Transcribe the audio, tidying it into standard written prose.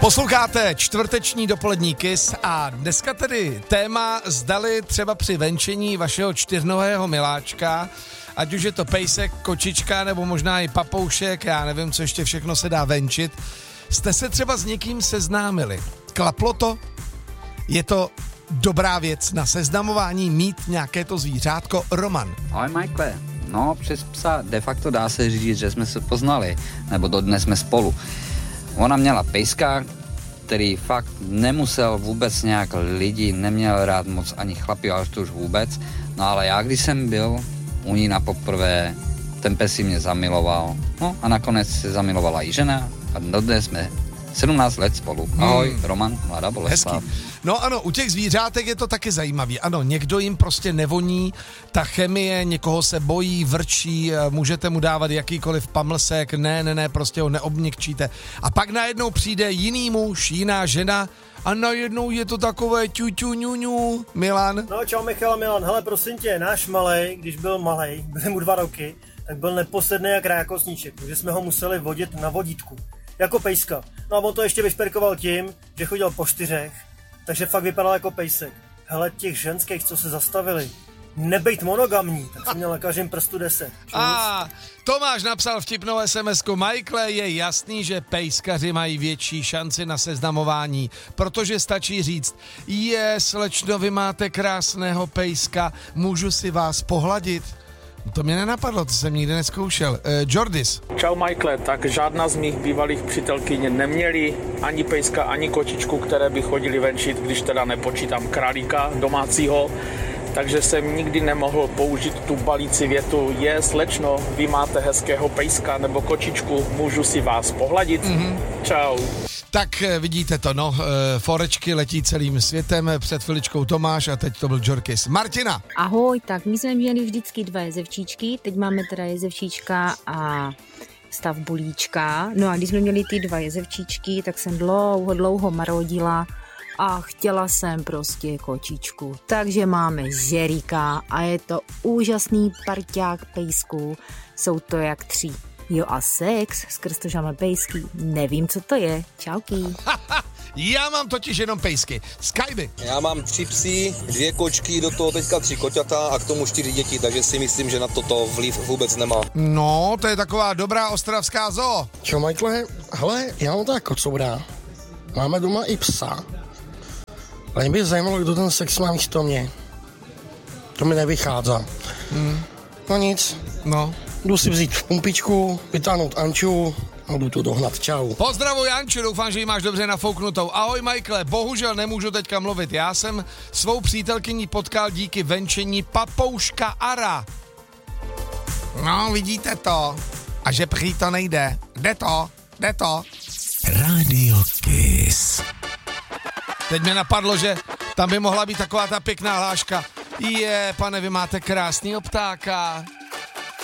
Posloucháte čtvrteční dopolední Kiss a dneska tedy téma zdali třeba při venčení vašeho čtyřnohého miláčka, ať už je to pejsek, kočička nebo možná i papoušek, já nevím, co ještě všechno se dá venčit, jste se třeba s někým seznámili. Klaplo to? Je to dobrá věc na seznamování mít nějaké to zvířátko? Roman. Ahoj Michael, no přes psa de facto dá se říct, že jsme se poznali, nebo dodnes jsme spolu. Ona měla pejska, který fakt nemusel vůbec nějak lidi, neměl rád moc ani chlapi, ale to už vůbec. No ale já, když jsem byl u ní na poprvé, ten pes si mě zamiloval. No a nakonec se zamilovala i žena a dodnes jsme 17 let spolu. Ahoj, Roman, Mladá Boleslav. Hezký. No ano, u těch zvířátek je to taky zajímavý. Ano, někdo jim prostě nevoní, ta chemie, někoho se bojí, vrčí, můžete mu dávat jakýkoliv pamlsek, ne, prostě ho neobměkčíte. A pak najednou přijde jiný muž, jiná žena a najednou je to takové ťuťu. Milan? No čau Michal a Milan, hele prosím tě, náš malej, když byl malej, byly mu 2 roky, tak byl neposedný jak rákosníček, takže jsme ho museli vodit na vodítku. Jako pejska. No a on to ještě vyšperkoval tím, že chodil po 4, takže fakt vypadal jako pejsek. Hele, těch ženských, co se zastavili, nebejt monogamní, tak jsem měl na každém prstu 10. Tomáš napsal vtipnou SMS-ku. Michael, je jasný, že pejskaři mají větší šanci na seznamování, protože stačí říct, slečno, vy máte krásného pejska, můžu si vás pohladit? To mě nenapadlo, to jsem nikdy neskoušel. Jordis. Čau Michael, tak žádná z mých bývalých přítelkyň neměli ani pejska, ani kočičku, které by chodili venčit, když teda nepočítám králíka domácího. Takže jsem nikdy nemohl použít tu balící větu, slečno, vy máte hezkého pejska nebo kočičku, můžu si vás pohladit? Čau. Tak vidíte to, forečky letí celým světem, před chviličkou Tomáš a teď to byl Jorkis. Martina. Ahoj, tak my jsme měli vždycky 2 jezevčíčky, teď máme teda jezevčíčka a stav bulíčka. No a když jsme měli ty 2 jezevčíčky, tak jsem dlouho marodila a chtěla jsem prostě kočičku. Takže máme Žerika a je to úžasný parťák pejsků, jsou to jak 3. Jo a sex skrz to, že máme pejsky, nevím, co to je. Čauky. Já mám totiž jenom pejsky. Skyby. Já mám 3 psy, 2 kočky, do toho teďka 3 koťata a k tomu 4 děti, takže si myslím, že na toto vliv vůbec nemá. No, to je taková dobrá ostravská zoo. Čo, Michael, hele, já mám tak kocoura. Máme doma i psa. Ale mě by zajímalo, kdo ten sex má místo mě. To mi nevychází. No nic. No. Jdu si vzít pumpičku, vytáhnout Anču a jdu to dohnat. Čau. Pozdravuj Anču, doufám, že ji máš dobře nafouknutou. Ahoj Michael, bohužel nemůžu teďka mluvit. Já jsem svou přítelkyni potkal díky venčení papouška Ara. No, vidíte to. A že prý to nejde. Jde to. Radio Kiss. Teď mě napadlo, že tam by mohla být taková ta pěkná hláška. Pane, vy máte krásnýho ptáka.